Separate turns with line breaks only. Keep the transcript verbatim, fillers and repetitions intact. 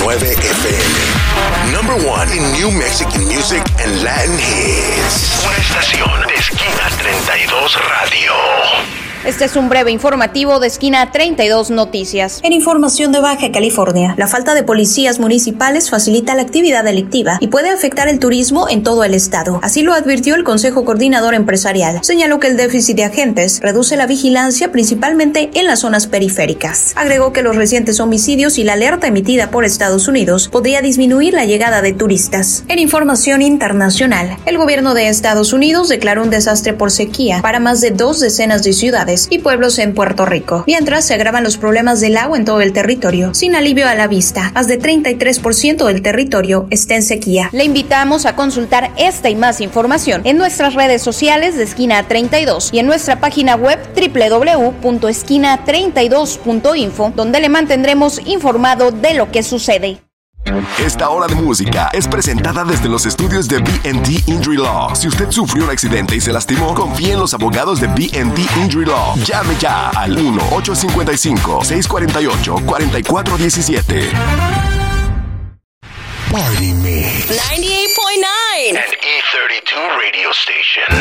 nueve F M. Number one in New Mexican music and Latin hits. Una estación de Esquina treinta y dos Radio.
Este es un breve informativo de Esquina treinta y dos Noticias.
En información de Baja California, la falta de policías municipales facilita la actividad delictiva y puede afectar el turismo en todo el estado. Así lo advirtió el Consejo Coordinador Empresarial. Señaló que el déficit de agentes reduce la vigilancia principalmente en las zonas periféricas. Agregó que los recientes homicidios y la alerta emitida por Estados Unidos podría disminuir la llegada de turistas. En información internacional, el gobierno de Estados Unidos declaró un desastre por sequía para más de dos decenas de ciudades y pueblos en Puerto Rico, mientras se agravan los problemas del agua en todo el territorio, sin alivio a la vista. Más de treinta y tres por ciento del territorio está en sequía.
Le invitamos a consultar esta y más información en nuestras redes sociales de Esquina treinta y dos y en nuestra página web doble u doble u doble u punto esquina treinta y dos punto info, donde le mantendremos informado de lo que sucede.
Esta hora de música es presentada desde los estudios de B and D Injury Law. Si usted sufrió un accidente y se lastimó, confíe en los abogados de B and D Injury Law. Llame ya al uno ocho cinco cinco, seis cuatro ocho, cuatro cuatro uno siete.
Party Mix.
ninety-eight point nine.
An E thirty-two radio station.